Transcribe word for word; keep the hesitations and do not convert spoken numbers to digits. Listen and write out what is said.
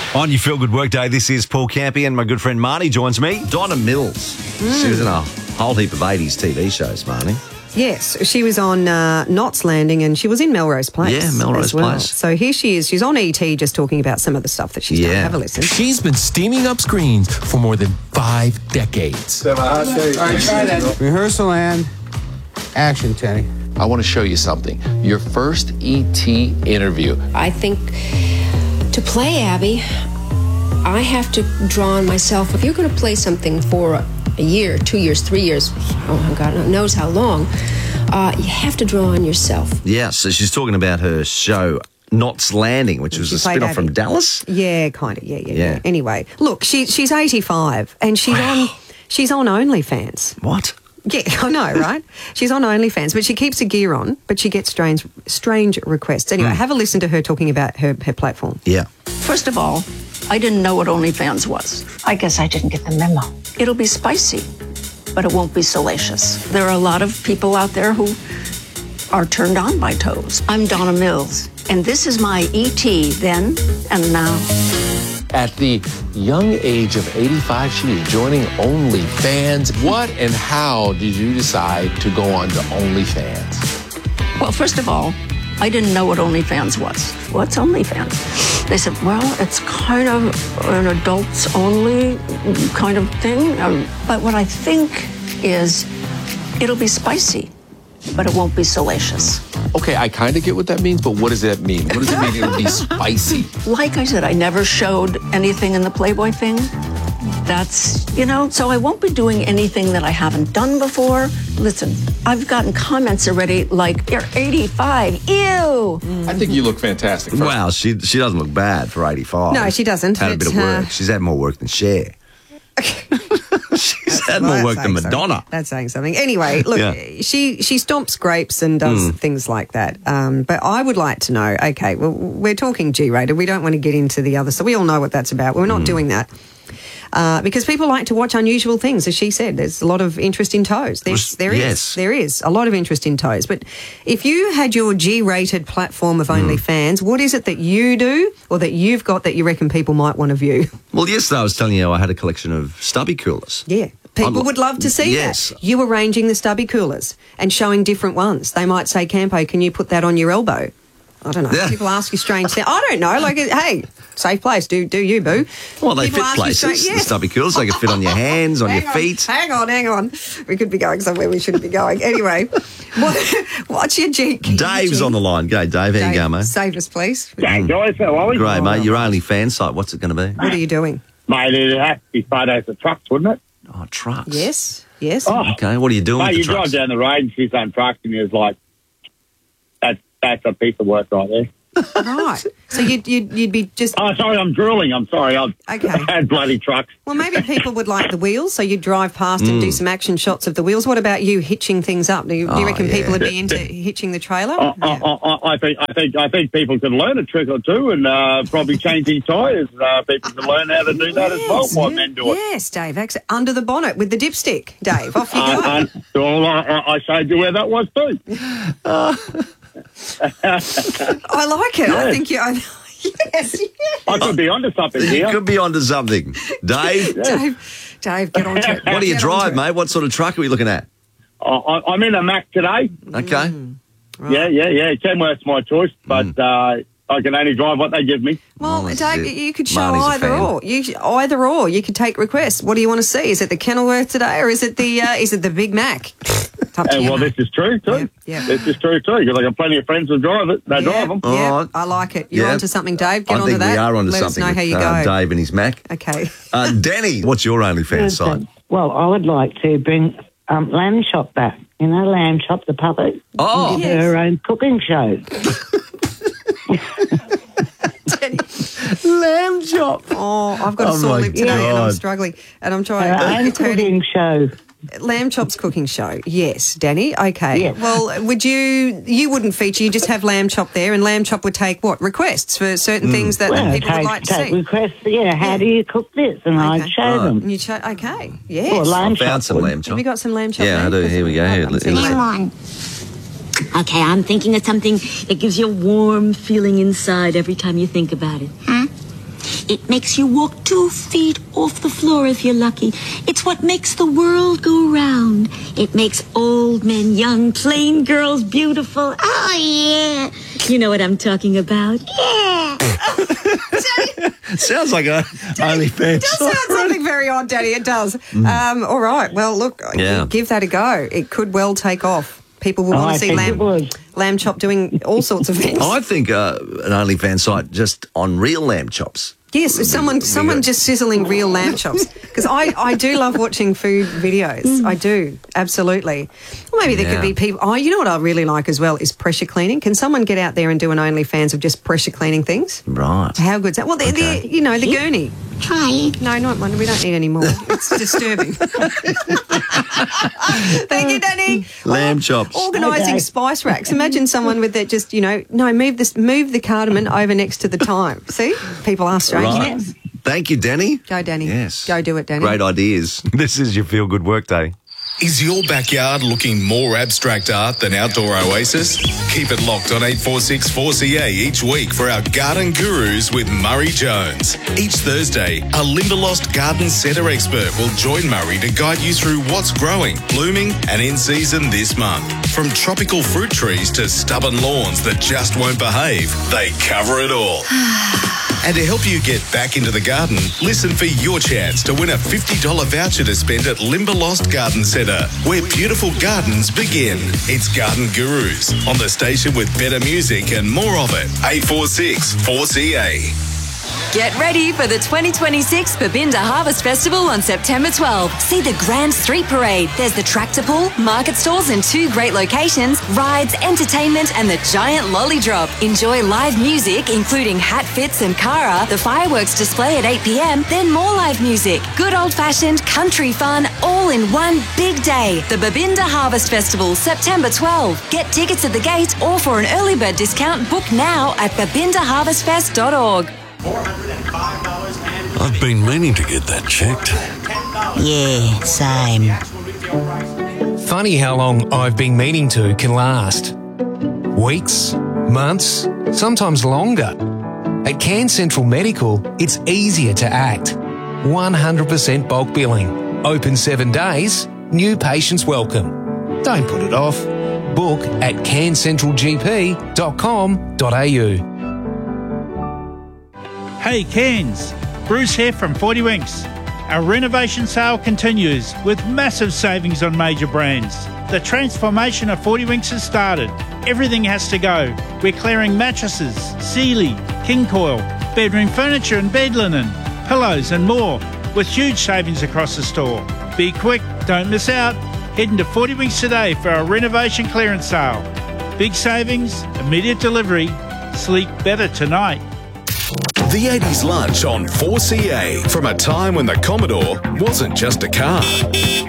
On your Feel Good Workday, this is Paul Campy and my good friend Marnie joins me. Donna Mills. Mm. She was in a whole heap of eighties T V shows, Marnie. Yes, she was on uh, Knots Landing and she was in Melrose Place. Yeah, Melrose as well. Place. So here she is. She's on E T just talking about some of the stuff that she's Yeah. done. Have a listen. She's been steaming up screens for more than five decades. All right, try that. Rehearsal and action, Teddy. I want to show you something. Your first E T interview. I think to play Abby, I have to draw on myself. If you're going to play something for a year, two years, three years, oh, God knows how long, uh, you have to draw on yourself. Yeah, so she's talking about her show Knots Landing, which was She a played spin-off Abby. from Dallas. Yeah, kind of. Yeah, yeah, yeah, Yeah. Anyway, look, she, she's eighty-five and she's Wow. on she's on OnlyFans. What? Yeah, I know, right? She's on OnlyFans, but she keeps her gear on, but she gets strange strange requests. Anyway, Mm. have a listen to her talking about her, her platform. Yeah. First of all, I didn't know what OnlyFans was. I guess I didn't get the memo. It'll be spicy, but it won't be salacious. There are a lot of people out there who are turned on by toes. I'm Donna Mills, and this is my E T then and now. At the young age of eighty-five, she is joining OnlyFans. What and how did you decide to go on to OnlyFans? Well, first of all, I didn't know what OnlyFans was. What's OnlyFans? They said, well, it's kind of an adults only kind of thing. Um, but what I think is it'll be spicy, but it won't be salacious. Okay, I kind of get what that means, but what does that mean? What does it mean it'll be spicy? Like I said, I never showed anything in the Playboy thing. That's, you know, so I won't be doing anything that I haven't done before. Listen, I've gotten comments already like, you're eighty-five, ew. I think you look fantastic. Wow, she she doesn't look bad for eighty-five. No, she doesn't. Had a bit It's, of work. uh, She's had more work than Cher. She's had Well, more that's work than saying something. Madonna. That's saying something. Anyway, look, Yeah. she she stomps grapes and does Mm. things like that. Um, but I would like to know, okay, well, we're talking G-rated. We don't want to get into the other. So we all know what that's about. We're not Mm. doing that. Uh, because people like to watch unusual things, as she said. There's a lot of interest in toes. There's, there is. Yes. There is a lot of interest in toes. But if you had your G-rated platform of Mm. OnlyFans, what is it that you do or that you've got that you reckon people might want to view? Well, yesterday I was telling you I had a collection of stubby coolers. Yeah. People I'd- would love to see Yes. that. You arranging the stubby coolers and showing different ones. They might say, Campo, can you put that on your elbow? I don't know. Yeah. People ask you strange things. I don't know. Like, hey, safe place. Do do you, boo? Well, they People fit ask you places. strange- The yeah. stubby coolers, they can fit on your hands, on Hang your feet. Hang on, hang on. We could be going somewhere we shouldn't be going. Anyway, what, what's your G? Dave's on the line. G'day, Dave. How you going, mate? Save us, please. Hey guys, how are we? Great, mate. Your only fan site, what's it going to be? What are you doing? Mate, it'd have to be photos of trucks, wouldn't it? Oh, trucks. Yes, yes. Oh, Okay, what are you doing mate, with you the trucks? drive down the road and see some trucks and you're like, that's, that's a piece of work right there. Right. So you'd, you'd, you'd be just... Oh, sorry, I'm drooling. I'm sorry. I've Okay. had bloody trucks. Well, maybe people would like the wheels, so you'd drive past and Mm. do some action shots of the wheels. What about you hitching things up? Do you, do you Oh, reckon yeah. people would be into hitching the trailer? I, Yeah. I, I, I think I think I think people can learn a trick or two, and uh, probably changing tyres. Uh, people can learn how to do that as well. Yes, Why yeah. men do it? Yes, Dave. ex- Under the bonnet with the dipstick, Dave. Off you go. Uh, and, well, I, I I showed you where that was too. I like it. I yes. think you... I, yes, yes. I could be onto something You here. could be onto something. Dave, Dave, Dave, get on to it. what do you Get drive, onto it. mate? What sort of truck are we looking at? I, I, I'm in a Mac today. Okay. Right. Yeah, yeah, yeah. Kenworth's my choice, but uh, I can only drive what they give me. Well, Oh, this Dave, is it. you could show Marnie's a either fan. or. You either or. You could take requests. What do you want to see? Is it the Kenilworth today, or is it the uh, is it the Big Mac? It's up to And you, well, mate. this is true too. Yeah, yeah. This is true too, because I got plenty of friends who drive it. They yeah, drive them. Yeah, Oh, I like it. You're yeah. onto something, Dave. Get I onto think that. we are onto Let something us know how you with uh, go. Dave and his Mac. Okay. Uh, Danny, what's your OnlyFans site? Well, I would like to bring um, Lamb Chop back. You know, Lamb Chop, the puppet. Oh. Give Yes. her own cooking show. Lamb chop. Oh, I've got a Oh, sore my lip today and I'm God. struggling. And I'm trying. Her own it's hurting. cooking show. Lamb Chop's cooking show. Yes, Danny. Okay. Yes. Well, would you? You wouldn't feature. You just have Lamb Chop there, and Lamb Chop would take what requests for certain things that, that Well, people take, would like to take see. requests. Yeah, how Yeah. do you cook this? And Okay. I'd show Right. them. And you cho- okay. Yes. Well, lamb I found chop some would- lamb chop. Have you got some Lamb Chop? Yeah, I there? do. Here we go. Here, I'm let- seeing let's- that. Come on. Okay, I'm thinking of something that gives you a warm feeling inside every time you think about it. Huh? It makes you walk two feet off the floor if you're lucky. It's what makes the world go round. It makes old men young, plain girls beautiful. Oh, yeah. You know what I'm talking about. Yeah. Sounds like a OnlyFans. It does sound something very odd, Daddy. It does. Mm. Um, all right. Well, look, Yeah. give that a go. It could well take off. People will Oh, want I to see think lamb, it would. lamb chop doing all sorts of things. I think uh, an OnlyFans site just on real lamb chops. Yes, if someone someone good. just sizzling real lamb chops. Because I, I do love watching food videos. I do, absolutely. Or maybe there Yeah. could be people... Oh, you know what I really like as well is pressure cleaning. Can someone get out there and do an OnlyFans of just pressure cleaning things? Right. How good's that? Well, the, Okay. the you know, the gurney. Try. No, not one. We don't need any more. It's disturbing. Thank you, Danny. Lamb chops. Organising Okay. spice racks. Imagine someone with that just, you know, no, move this, move the cardamom over next to the thyme. See? People are strange. Right. Thank you, Danny. Go, Danny. Yes. Go do it, Danny. Great ideas. This is your Feel Good Workday. Is your backyard looking more abstract art than Outdoor Oasis? Keep it locked on eight four six four C A each week for our Garden Gurus with Murray Jones. Each Thursday, a Limberlost garden centre expert will join Murray to guide you through what's growing, blooming and in season this month. From tropical fruit trees to stubborn lawns that just won't behave, they cover it all. And to help you get back into the garden, listen for your chance to win a fifty dollars voucher to spend at Limberlost Garden Centre, where beautiful gardens begin. It's Garden Gurus on the station with better music and more of it. eight four six four C A. Get ready for the twenty twenty-six Babinda Harvest Festival on September twelfth. See the Grand Street Parade. There's the tractor pull, market stalls in two great locations, rides, entertainment and the giant lolly drop. Enjoy live music including Hat Fits and Cara, the fireworks display at eight p.m, then more live music. Good old-fashioned country fun all in one big day. The Babinda Harvest Festival, September twelfth. Get tickets at the gate or for an early bird discount, book now at babinda harvest fest dot org. I've been meaning to get that checked. Yeah, same. Funny how long I've been meaning to can last. Weeks, months, sometimes longer. At Cairns Central Medical, it's easier to act. one hundred percent bulk billing. Open seven days, new patients welcome. Don't put it off. Book at cairns central g p dot com dot a u. Hey Cairns, Bruce here from forty Winks. Our renovation sale continues with massive savings on major brands. The transformation of forty Winks has started. Everything has to go. We're clearing mattresses, Sealy, King Coil, bedroom furniture and bed linen, pillows and more, with huge savings across the store. Be quick, don't miss out. Head into forty Winks today for our renovation clearance sale. Big savings, immediate delivery, sleep better tonight. The eighties lunch on four C A, from a time when the Commodore wasn't just a car.